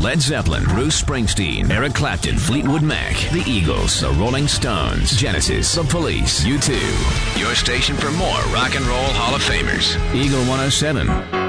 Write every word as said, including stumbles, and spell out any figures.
Led Zeppelin, Bruce Springsteen, Eric Clapton, Fleetwood Mac, The Eagles, The Rolling Stones, Genesis, The Police, U two. Your station for more rock and roll Hall of Famers. Eagle one oh seven.